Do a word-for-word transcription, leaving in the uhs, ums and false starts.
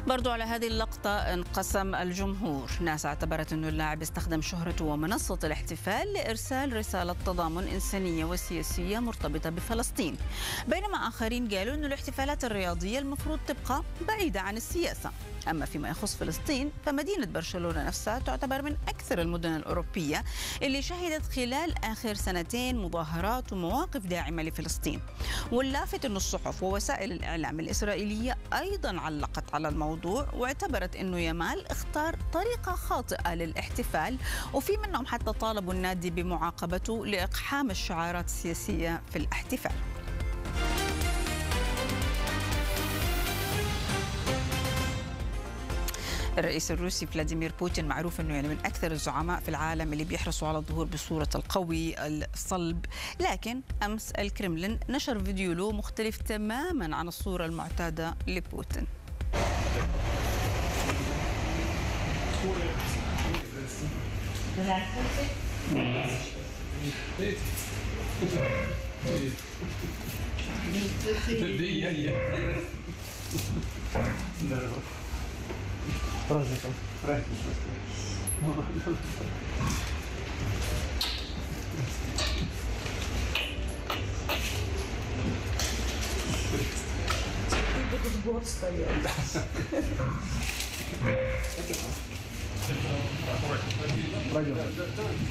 برضو على هذه اللقطة انقسم الجمهور. ناس اعتبرت أنه اللاعب استخدم شهرته ومنصة الاحتفال لإرسال رسالة تضامن إنسانية وسياسية مرتبطة بفلسطين، بينما آخرين قالوا أنه الاحتفالات الرياضية المفروض تبقى بعيدة عن السياسة. أما فيما يخص فلسطين فمدينة برشلونة نفسها تعتبر من أكثر المدن الأوروبية اللي شهدت خلال آخر سنتين مظاهرات ومواقف داعمة لفلسطين. واللافت أن الصحف ووسائل الإعلام الإسرائيلية أيضا علقت على الموضوع واعتبرت أنه يامال اختار طريقة خاطئة للاحتفال، وفي منهم حتى طالبوا النادي بمعاقبته لإقحام الشعارات السياسية في الاحتفال. الرئيس الروسي فلاديمير بوتين معروف أنه يعني من أكثر الزعماء في العالم اللي بيحرصوا على الظهور بصورة القوي الصلب، لكن أمس الكرملين نشر فيديو له مختلف تماما عن الصورة المعتادة لبوتين. Proszę. Proszę.